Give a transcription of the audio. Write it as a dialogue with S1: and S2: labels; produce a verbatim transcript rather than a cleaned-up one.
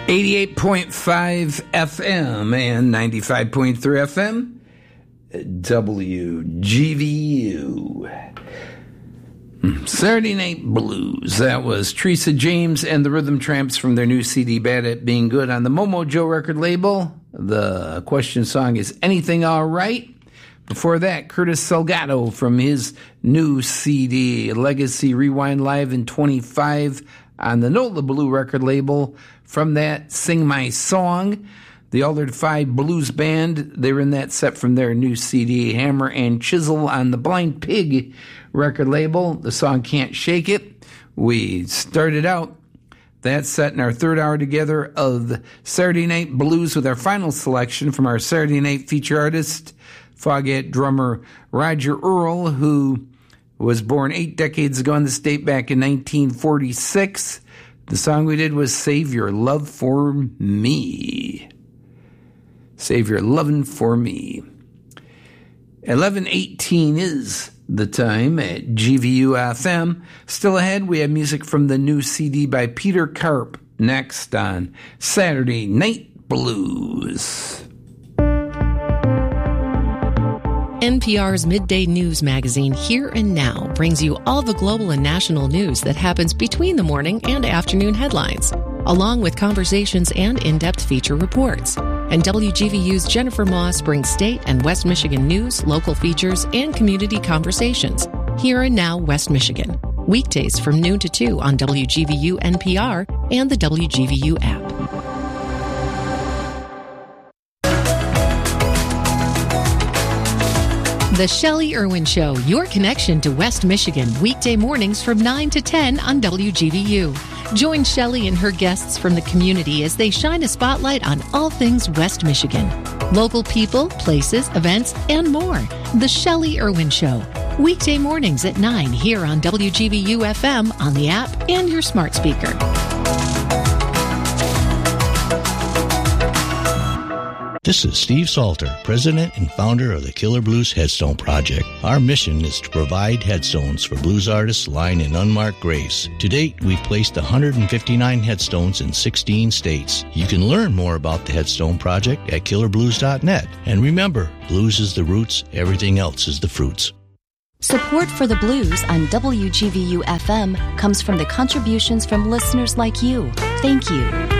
S1: eighty-eight point five F M and ninety-five point three F M, W G V U. Saturday Night Blues. That was Teresa James and the Rhythm Tramps from their new C D, Bad at Being Good, on the Momo Joe record label. The question song is Anything All Right? Before that, Curtis Salgado from his new C D, Legacy Rewind Live in twenty-five, on the Nola Blue record label. From that, Sing My Song, the Altered Five Blues Band. They were in that set from their new C D, Hammer and Chisel, on the Blind Pig record label. The song Can't Shake It. We started out that set in our third hour together of Saturday Night Blues with our final selection from our Saturday Night feature artist, Foghat drummer Roger Earl, who was born eight decades ago in the state back in nineteen forty-six. The song we did was Save Your Love for Me. Save Your Lovin' for Me. eleven eighteen is the time at G V U F M. Still ahead, we have music from the new C D by Peter Karp next on Saturday Night Blues.
S2: N P R's midday news magazine Here and Now brings you all the global and national news that happens between the morning and afternoon headlines, along with conversations and in-depth feature reports. And W G V U's Jennifer Moss brings state and West Michigan news, local features, and community conversations. Here and Now, West Michigan. Weekdays from noon to two on W G V U N P R and the W G V U app. The Shelley Irwin Show, your connection to West Michigan, weekday mornings from nine to ten on W G V U. Join Shelley and her guests from the community as they shine a spotlight on all things West Michigan. Local people, places, events, and more. The Shelley Irwin Show, weekday mornings at nine here on W G V U F M, on the app, and your smart speaker.
S3: This is Steve Salter, president and founder of the Killer Blues Headstone Project. Our mission is to provide headstones for blues artists lying in unmarked graves. To date, we've placed one hundred fifty-nine headstones in sixteen states. You can learn more about the Headstone Project at killer blues dot net. And remember, blues is the roots, everything else is the fruits.
S4: Support for the blues on W G V U F M comes from the contributions from listeners like you. Thank you.